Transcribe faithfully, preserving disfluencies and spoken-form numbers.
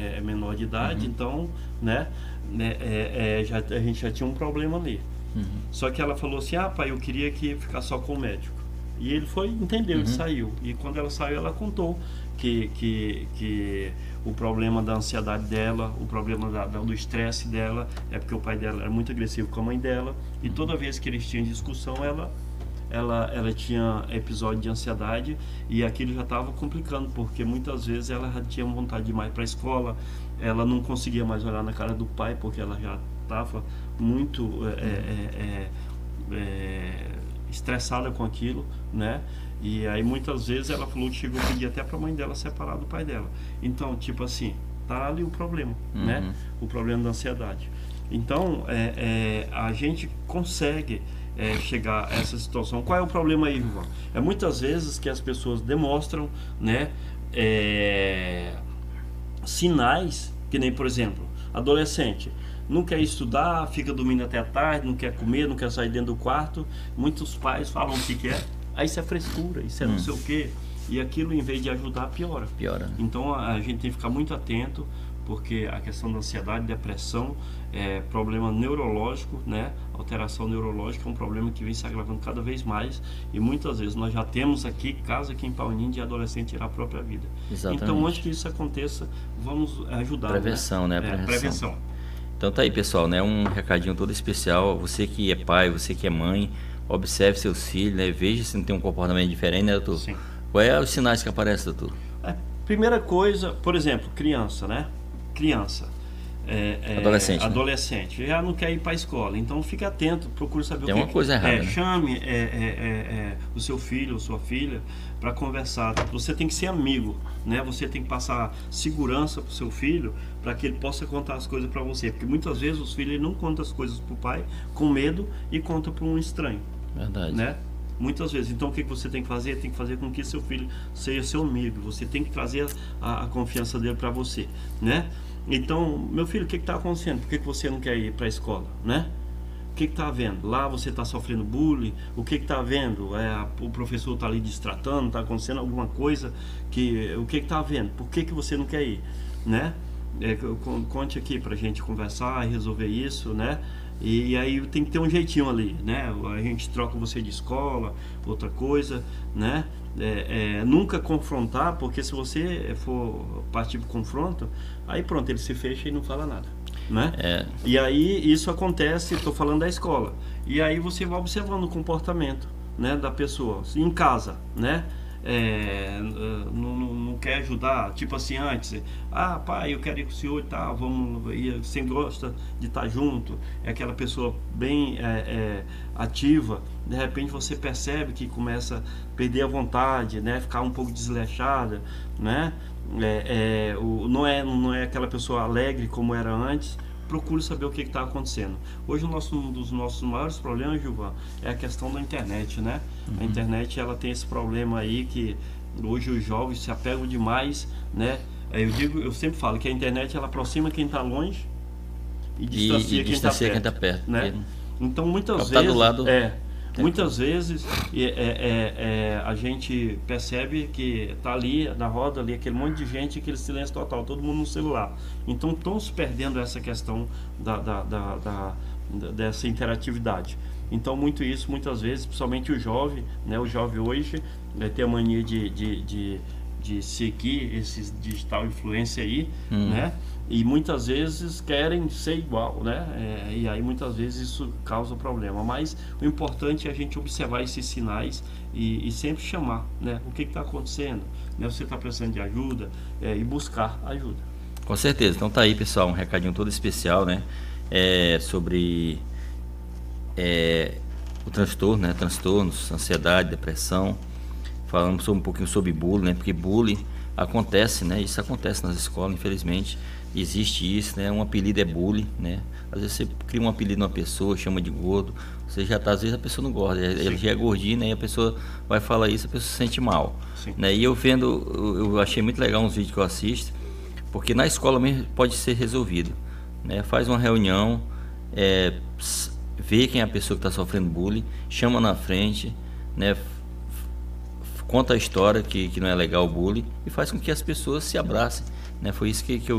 é, é menor de idade, uhum. então, né, né é, é, já, a gente já tinha um problema ali. Uhum. Só que ela falou assim, ah, pai, eu queria que ficar só com o médico. E ele foi, entendeu, uhum. e saiu. E quando ela saiu, ela contou que, que, que o problema da ansiedade dela, o problema da, da, do estresse dela, é porque o pai dela era muito agressivo com a mãe dela, e uhum. toda vez que eles tinham discussão, ela, ela, ela tinha episódio de ansiedade, e aquilo já estava complicando, porque muitas vezes ela já tinha vontade de ir mais para a escola, ela não conseguia mais olhar na cara do pai, porque ela já estava muito é, é, é, é, estressada com aquilo, né? E aí muitas vezes ela falou que chegou a pedir até para a mãe dela separar do pai dela. Então, tipo assim, tá ali o problema, uhum. né? O problema da ansiedade. Então, é, é, a gente consegue é, chegar a essa situação. Qual é o problema aí, João? É muitas vezes que as pessoas demonstram, né, é, sinais, que nem, por exemplo, adolescente não quer estudar, fica dormindo até a tarde, não quer comer, não quer sair dentro do quarto. Muitos pais falam o que quer, aí isso é frescura, isso é hum. não sei o quê. E aquilo, em vez de ajudar, piora. Piora. Então a gente tem que ficar muito atento, porque a questão da ansiedade, depressão, é problema neurológico, né? Alteração neurológica é um problema que vem se agravando cada vez mais, e muitas vezes nós já temos aqui casos aqui em Paulinho de adolescente tirar a própria vida. Exatamente. Então, antes que isso aconteça, vamos ajudar. Prevenção, né? né? Prevenção. É, prevenção. Então tá aí, pessoal, né? Um recadinho todo especial. Você que é pai, você que é mãe, observe seus filhos, né? Veja se não tem um comportamento diferente, né, doutor? Sim. Quais são os sinais que aparecem, doutor? É, primeira coisa, por exemplo, criança, né? Criança. É, é, adolescente. Adolescente. Né? Já não quer ir para a escola. Então fique atento, procure saber tem o que... Tem uma coisa errada, é, né? Chame é, é, é, é, o seu filho ou sua filha para conversar. Você tem que ser amigo, né? Você tem que passar segurança para o seu filho, para que ele possa contar as coisas para você. Porque muitas vezes os filhos não contam as coisas para o pai com medo e contam para um estranho. Verdade. Né? Muitas vezes. Então o que você tem que fazer? Tem que fazer com que seu filho seja seu amigo. Você tem que trazer a, a confiança dele para você, né? Então, meu filho, o que está acontecendo? Por que, que você não quer ir para a escola, né? O que está havendo? Lá você está sofrendo bullying? O que está havendo? É, o professor está ali distratando? Está acontecendo alguma coisa? Que, o que está havendo? Por que, que você não quer ir, né? É, conte aqui para a gente conversar e resolver isso, né? E, e aí tem que ter um jeitinho ali, né? A gente troca você de escola, outra coisa, né? É, é, nunca confrontar, porque se você for partir para o confronto, aí pronto, ele se fecha e não fala nada, né? É. E aí isso acontece, estou falando da escola, e aí você vai observando o comportamento, né, da pessoa, em casa, né? É, não, não, não quer ajudar, tipo assim, antes, ah, pai, eu quero ir com o senhor e tal, vamos, e você gosta de estar junto, é aquela pessoa bem é, é, ativa, de repente você percebe que começa a perder a vontade, né, ficar um pouco desleixada, né, é, é, o, não, é, não é aquela pessoa alegre como era antes. Procure saber o que está acontecendo. Hoje, o nosso, um dos nossos maiores problemas, Gilvan, é a questão da internet, né? Uhum. A internet, ela tem esse problema aí que hoje os jovens se apegam demais, né? Eu digo, eu sempre falo que a internet, ela aproxima quem está longe e distancia, e, e quem está perto, tá perto, né? Então, muitas tá vezes... do lado... É, muitas vezes é, é, é, a gente percebe que está ali na roda, ali, aquele monte de gente, aquele silêncio total, todo mundo no celular. Então estão se perdendo essa questão da, da, da, da, dessa interatividade. Então muito isso, muitas vezes, principalmente o jovem, né, o jovem hoje né, tem a mania de, de, de, de seguir esses digital influencer aí, hum. né? E muitas vezes querem ser igual, né? É, e aí muitas vezes isso causa problema. Mas o importante é a gente observar esses sinais e, e sempre chamar, né? O que está acontecendo? Né? Você está precisando de ajuda é, e buscar ajuda. Com certeza. Então tá aí, pessoal, um recadinho todo especial, né? É, sobre é, o transtorno, né? Transtornos, ansiedade, depressão. Falamos um pouquinho sobre bullying, né? Porque bullying acontece, né? Isso acontece nas escolas, infelizmente. Existe isso, né? Um apelido é bullying, né? Às vezes você cria um apelido numa pessoa, chama de gordo, você já tá, às vezes a pessoa não gosta, ele já é gordinho, né? E a pessoa vai falar isso, a pessoa se sente mal, né? E eu vendo, eu achei muito legal uns vídeos que eu assisto, porque na escola mesmo pode ser resolvido, né? Faz uma reunião, é, vê quem é a pessoa que está sofrendo bullying, chama na frente, né? Conta a história que, que não é legal o bullying e faz com que as pessoas se abracem, né? Foi isso que, que eu